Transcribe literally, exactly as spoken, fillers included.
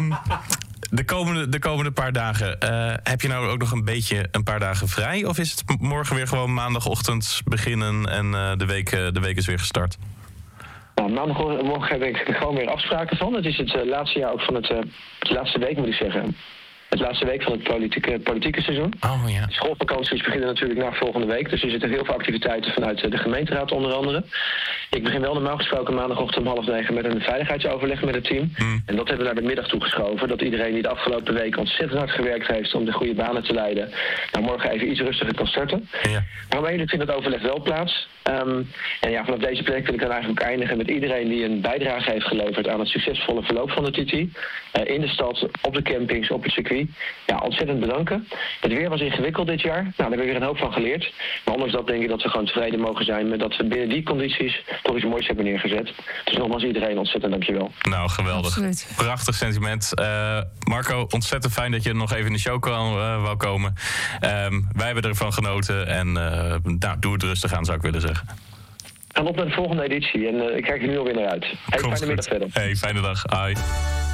Um, de, komende, de komende paar dagen, uh, heb je nou ook nog een beetje een paar dagen vrij? Of is het morgen weer gewoon maandagochtend beginnen en uh, de, week, uh, de week is weer gestart? Nou, maandagmorgen heb ik gewoon weer afspraken van. Het is het uh, laatste jaar ook van het, uh, de laatste week, moet ik zeggen. Het laatste week van het politieke, politieke seizoen. Oh, ja. De schoolvakanties beginnen natuurlijk na volgende week. Dus er zitten heel veel activiteiten vanuit de gemeenteraad onder andere. Ik begin wel normaal gesproken maandagochtend om half negen met een veiligheidsoverleg met het team. Mm. En dat hebben we naar de middag toegeschoven. Dat iedereen die de afgelopen week ontzettend hard gewerkt heeft om de goede banen te leiden, nou morgen even iets rustiger kan starten. Ja. Maar om één vindt het overleg wel plaats. Um, en ja, vanaf deze plek wil ik dan eigenlijk ook eindigen met iedereen die een bijdrage heeft geleverd aan het succesvolle verloop van de T T. Uh, in de stad, op de campings, op het circuit. Ja, ontzettend bedanken. Het weer was ingewikkeld dit jaar. Nou, daar hebben we weer een hoop van geleerd. Maar ondanks dat denk ik dat we gewoon tevreden mogen zijn met dat we binnen die condities toch iets moois hebben neergezet. Dus nogmaals iedereen ontzettend dankjewel. Nou, geweldig. Absoluut. Prachtig sentiment. Uh, Marco, ontzettend fijn dat je nog even in de show kan, uh, wou komen. Um, wij hebben ervan genoten en uh, nou, doe het rustig aan, zou ik willen zeggen. Gaan op naar de volgende editie en uh, ik kijk er nu alweer naar uit. Hey, fijne middag verder. Hey, fijne dag. Hoi.